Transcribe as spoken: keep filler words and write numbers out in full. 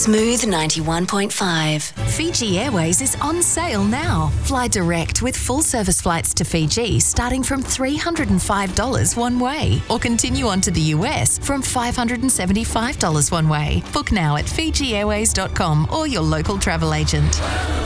Smooth ninety-one point five. Fiji Airways is on sale now. Fly direct with full service flights to Fiji starting from three hundred five dollars one way, or continue on to the U S from five hundred seventy-five dollars one way. Book now at fiji airways dot com or your local travel agent.